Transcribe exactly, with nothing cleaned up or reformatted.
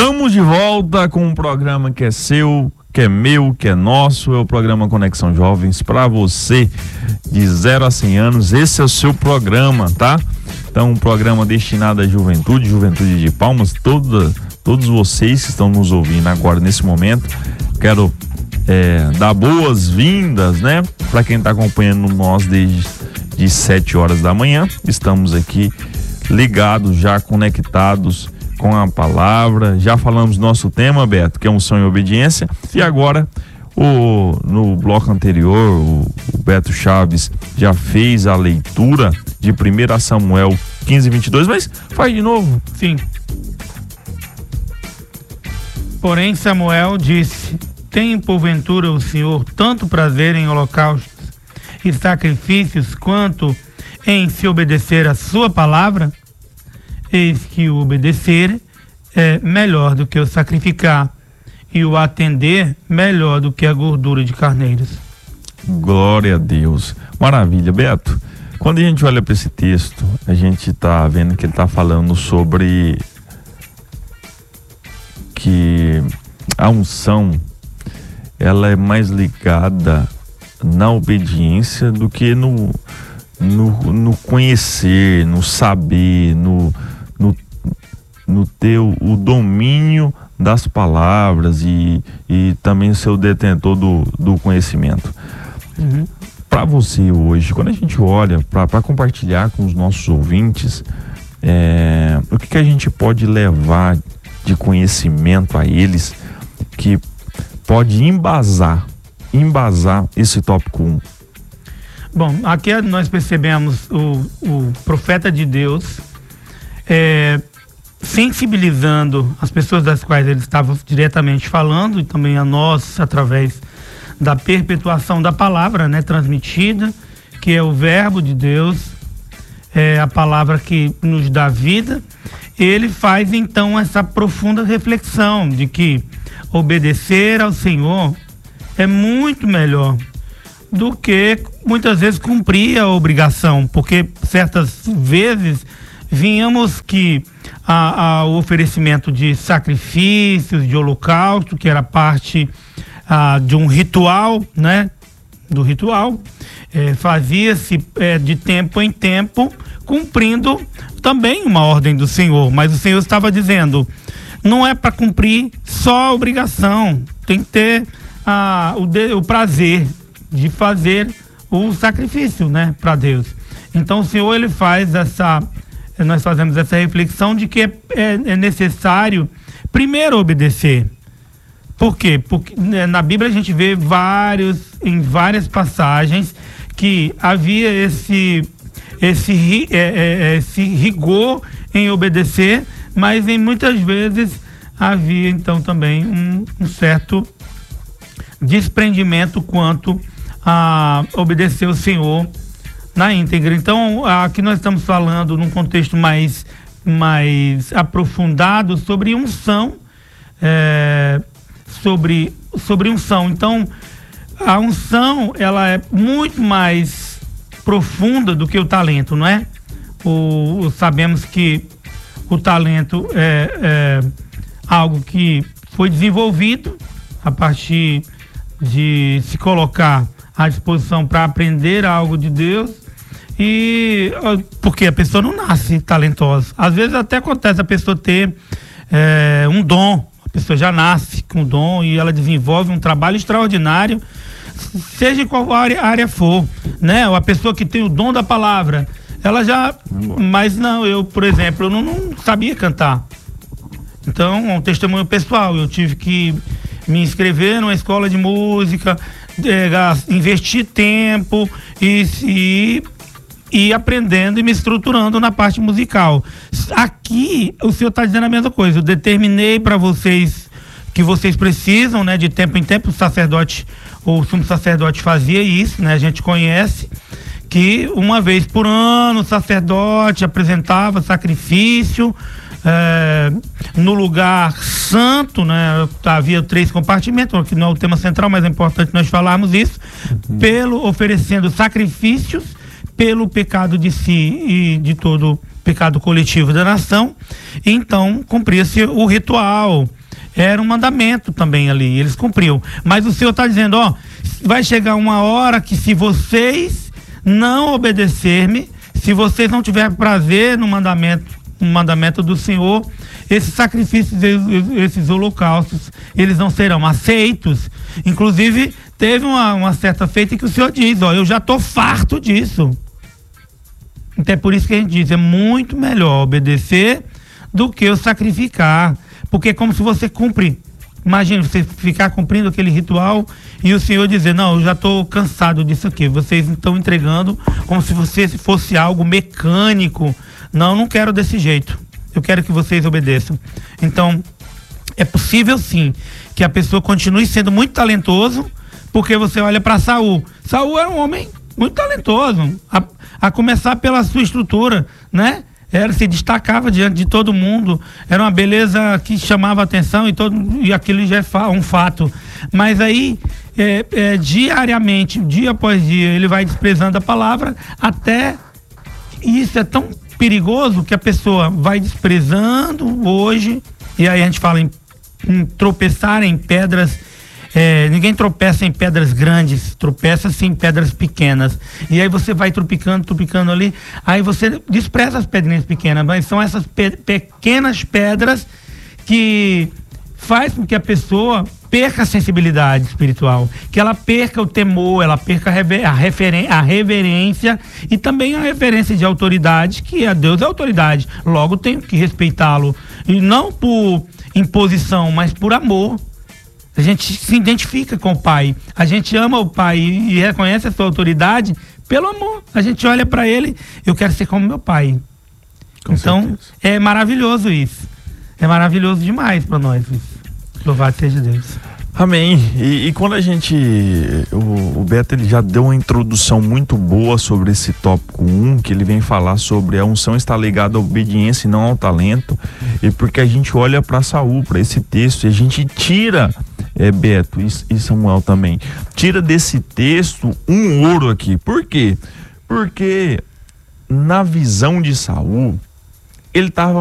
Estamos de volta com um programa que é seu, que é meu, que é nosso. É o programa Conexão Jovens para você de zero a cem anos. Esse é o seu programa, tá? Então, um programa destinado à juventude, juventude de Palmas, toda, todos vocês que estão nos ouvindo agora nesse momento. Quero é, dar boas-vindas, né? Para quem está acompanhando nós desde de sete horas da manhã. Estamos aqui ligados, já conectados com a palavra. Já falamos nosso tema, Beto, que é unção e obediência. E agora, o, no bloco anterior, o, o Beto Chaves já fez a leitura de primeiro Samuel quinze, vinte e dois, mas faz de novo. Sim. Porém Samuel disse: tem porventura o Senhor tanto prazer em holocaustos e sacrifícios quanto em se obedecer a sua palavra? Eis que o obedecer é melhor do que o sacrificar, e o atender melhor do que a gordura de carneiros. Glória a Deus. Maravilha, Beto. Quando a gente olha para esse texto, a gente está vendo que ele está falando sobre que a unção, ela é mais ligada na obediência do que no, no, no conhecer, no saber, no, no, no ter o, o domínio das palavras e, e também ser o detentor do, do conhecimento. Uhum. Para você hoje, quando a gente olha para compartilhar com os nossos ouvintes, é, o que, que a gente pode levar de conhecimento a eles que pode embasar embasar esse tópico um? Bom, aqui nós percebemos o, o profeta de Deus é, sensibilizando as pessoas das quais ele estava diretamente falando, e também a nós através da perpetuação da palavra, né, transmitida, que é o verbo de Deus, é a palavra que nos dá vida. Ele faz então essa profunda reflexão de que obedecer ao Senhor é muito melhor do que muitas vezes cumprir a obrigação, porque certas vezes vínhamos que a, a, o oferecimento de sacrifícios, de holocausto, que era parte a, de um ritual, né? Do ritual, é, fazia-se é, de tempo em tempo, cumprindo também uma ordem do Senhor, mas o Senhor estava dizendo: não é para cumprir só a obrigação, tem que ter a, o, de, o prazer de fazer o sacrifício, né, para Deus. Então o Senhor, ele faz essa, nós fazemos essa reflexão de que é, é, é necessário primeiro obedecer. Por quê? Porque né, na Bíblia a gente vê vários, em várias passagens que havia esse, esse, é, é, esse rigor em obedecer, mas em muitas vezes havia então também um, um certo desprendimento quanto a obedecer o Senhor na íntegra. Então, aqui nós estamos falando num contexto mais, mais aprofundado sobre unção, é, sobre, sobre unção. Então, a unção, ela é muito mais profunda do que o talento, não é? O, o, sabemos que o talento é, é algo que foi desenvolvido a partir de se colocar à disposição para aprender algo de Deus, e porque a pessoa não nasce talentosa. Às vezes até acontece a pessoa ter é, um dom, a pessoa já nasce com dom e ela desenvolve um trabalho extraordinário, seja em qual área, área for, né? Ou a pessoa que tem o dom da palavra, ela já, mas não, eu, por exemplo, eu não, não sabia cantar. Então, um testemunho pessoal, eu tive que me inscrever numa escola de música, é, investir tempo e, e, e aprendendo e me estruturando na parte musical. Aqui, o senhor está dizendo a mesma coisa. Eu determinei para vocês que vocês precisam, né, de tempo em tempo. O sacerdote, o sumo sacerdote fazia isso, né? A gente conhece que uma vez por ano o sacerdote apresentava sacrifício É, no lugar santo, né? Havia três compartimentos, que não é o tema central, mas é importante nós falarmos isso, uhum. pelo oferecendo sacrifícios pelo pecado de si e de todo pecado coletivo da nação, então cumpria-se o ritual. Era um mandamento também ali, eles cumpriam. Mas o Senhor está dizendo, ó, vai chegar uma hora que se vocês não obedecer-me, se vocês não tiverem prazer no mandamento, no mandamento do Senhor, esses sacrifícios, esses holocaustos, eles não serão aceitos. Inclusive, teve uma, uma certa feita que o Senhor diz, ó, eu já estou farto disso. Então é por isso que a gente diz, é muito melhor obedecer do que o sacrificar. Porque é como se você cumpre, imagina você ficar cumprindo aquele ritual e o Senhor dizer, não, eu já estou cansado disso aqui, vocês estão entregando como se você fosse algo mecânico. Não, não quero desse jeito, eu quero que vocês obedeçam. Então, é possível sim que a pessoa continue sendo muito talentoso, porque você olha para Saul. Saul era um homem muito talentoso, a, a começar pela sua estrutura, né? Era, se destacava diante de todo mundo, era uma beleza que chamava a atenção e, todo, e aquilo já é um fato. Mas aí, é, é, diariamente, dia após dia, ele vai desprezando a palavra, até isso é tão perigoso que a pessoa vai desprezando hoje, e aí a gente fala em, em tropeçar em pedras. É, ninguém tropeça em pedras grandes, tropeça sim em pedras pequenas. E aí você vai tropicando, tropicando ali, aí você despreza as pedrinhas pequenas, mas são essas pe- pequenas pedras que faz com que a pessoa perca a sensibilidade espiritual, que ela perca o temor, ela perca a, rever- a, referen- a reverência e também a referência de autoridade, que a Deus é autoridade, logo tenho que respeitá-lo, e não por imposição, mas por amor. A gente se identifica com o pai, a gente ama o pai e, e reconhece a sua autoridade pelo amor. A gente olha para ele, eu quero ser como meu pai. Com então, certeza. É maravilhoso isso. É maravilhoso demais para nós isso. Louvado seja Deus. Amém. E, e quando a gente, o, o Beto ele já deu uma introdução muito boa sobre esse tópico um, que ele vem falar sobre a unção está ligada à obediência e não ao talento, e porque a gente olha para Saul, para esse texto, e a gente tira, é, Beto e, e Samuel também, tira desse texto um ouro aqui. Por quê? Porque na visão de Saul, ele estava